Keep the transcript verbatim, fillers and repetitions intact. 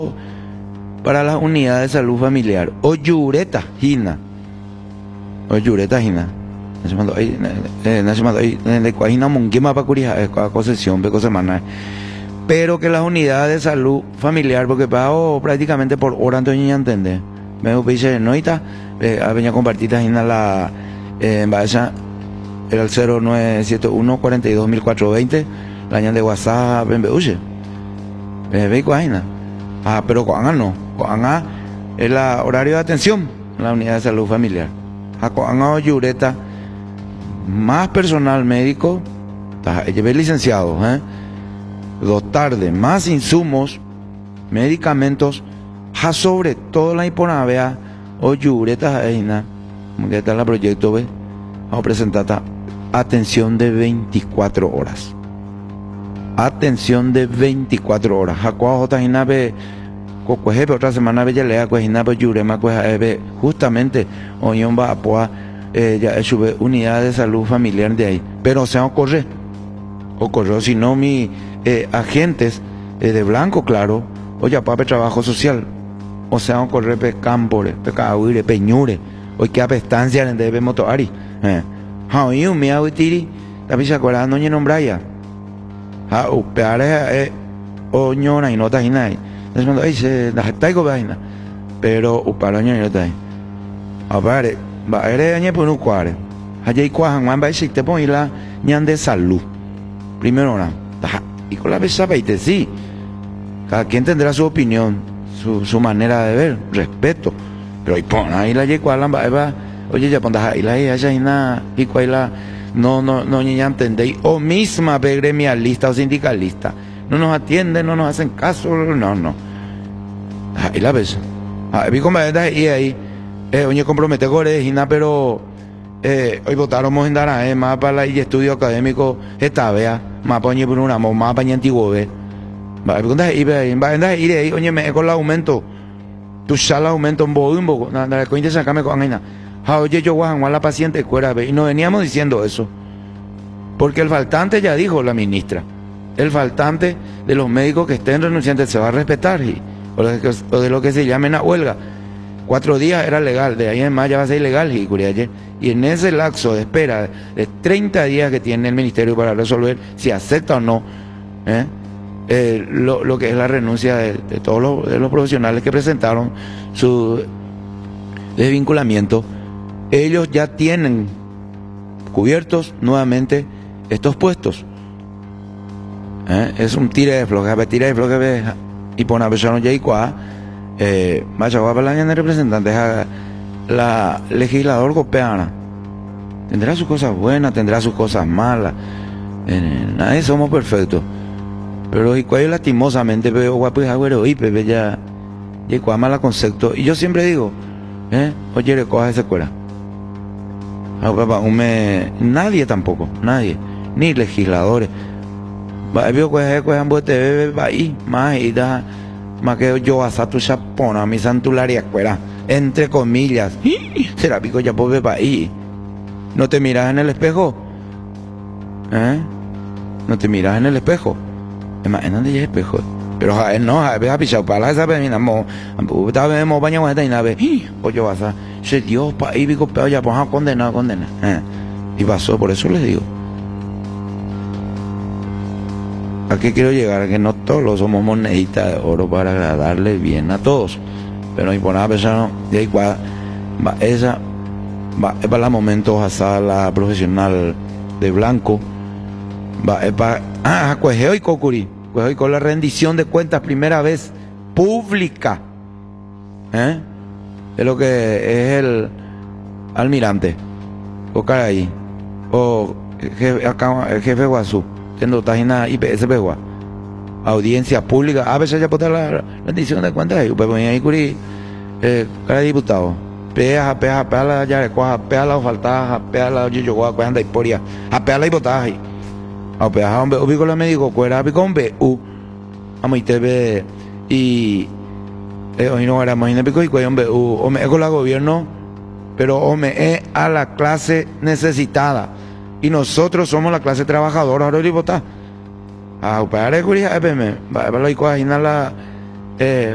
para las unidades de salud familiar. O Yureta Gina. O Yureta Gina. Nacimando ahí, nacimando ahí, de Cuajina Munguima para Curia, concesión, peco semana. Pero que las unidades de salud familiar, porque pago prácticamente por hora, entonces ya entiende. Me dice, no, está, a venir a compartir Gina la, en Baeza, era el cero nueve siete uno cuatro dos mil cuatrocientos veinte, la año de WhatsApp, en Beuche. Ve Cuajina. Ah, pero Coanga no. Coanga es el horario de atención en la unidad de salud familiar. A Coanga o Yureta, más personal médico, llevé licenciado, ¿eh? Dos tardes, más insumos, medicamentos, ja sobre todo la hiponavea o Yureta Eina, que está en el proyecto B, vamos a presentar atención de veinticuatro horas. Atención de veinticuatro horas. Jacoa J. Hinabe, Cocuejepe, otra semana bella lea, Coejinabe, Yurema, Coejaebe, justamente, Oñón va a poa, ya sube unidad de salud familiar de ahí. Pero o sea, ocurre, ocurrió, si no, mis eh, agentes eh, de blanco, claro, o ya pape trabajo social, o sea, ocurre pe campore, pe cahuire, peñure, o que apestancia en debe motoari, eh, jaoí un miau y tiri, la pisa cola, no lleno braya. Ah, o peare eh o ñona y no ta hinai. Es cuando ay se da taigo vaina. Pero o para ñona y no ta. A ver, va ere añe por un cuare. Allí cuajan man va a te pon la ñan de salud. Primero na. Y con la besa veinte sí. Cada quien tendrá su opinión, su, su manera de ver, respeto. Pero y pon ahí la ye cualan va va. Oye, ya pon da y la ya ina y cuaila no, no, no, ni ya entendéis, o misma gremialista o sindicalista, no nos atienden, no nos hacen caso, no, no. Ahí la ves. Ahí vi como y ahí, eh, oye, compromete gore, Gina, pero eh, hoy votaron en Darae, más para la y estudio académico, esta vea, más para por una, más para antiguo ve. Va, ¿dónde ir ahí? Va, ¿dónde ir ahí? Oye, me con el aumento, tu sala aumento un poco, un poco, nada, coño, sacame con Gina. Ah, oye, yo voy a la paciente cuera, y no veníamos diciendo eso. Porque el faltante ya dijo la ministra, el faltante de los médicos que estén renunciantes se va a respetar, y, o, de, o de lo que se llame una huelga. Cuatro días era legal, de ahí en más ya va a ser ilegal, y, y en ese lapso de espera de treinta días que tiene el ministerio para resolver si acepta o no ¿eh? Eh, lo, lo que es la renuncia de, de todos los, de los profesionales que presentaron su desvinculamiento, ellos ya tienen cubiertos nuevamente estos puestos. ¿Eh? Es un tire de floja, tire de floja y por una persona ya y cuá, eh, vaya guapa la de representantes a la legislador copeana. Tendrá sus cosas buenas, tendrá sus cosas malas. Eh, nadie somos perfectos. Pero y cuál lastimosamente veo guapo y agüero y pepe ya y cuá mala concepto. Y yo siempre digo, eh, oye, le coja esa cuera. Me, nadie tampoco, nadie, ni legisladores. Vio que es un ahí, más y da, más que yo a tu chapona, mi santularia cuera, entre comillas. Será pico ya pobre país. No te miras en el espejo, ¿eh? No te miras en el espejo. Es más, ¿en dónde ya espejo? Pero a él no, a ver, a pichar para esa pena, mo, estaba vemos baño con esta y nave. Oye, vas a se Dios pa ahí pico peor ya pues a condenar, condenar. Eh. Y pasó, por eso les digo. ¿A qué quiero llegar? Que no todos somos moneditas de oro para agradarle bien a todos. Pero y por nada pensar, de ahí va, va esa, va, es para el momento hasta la profesional de blanco. Va, es para, ah, cuejeo y cocuri. Pues hoy con la rendición de cuentas primera vez pública, ¿eh? Es lo que es el almirante o caray o jefe, acá, el jefe Guazú teniendo página I P S P Gua audiencia pública a veces ya puede la rendición de cuentas y pues ahí curi eh, cada diputado pea pea pea la ya coja pea la falta pea la yo gua cuando hay poria a pea la hipotaje a pea hombre ubico la médico cuera con B U amo y T V y eh, hoy no era imagínate pico y cuello hombre U o me con la gobierno pero o me es a la clase necesitada y nosotros somos la clase trabajadora ahora y votar a operar el curia F M va a la eh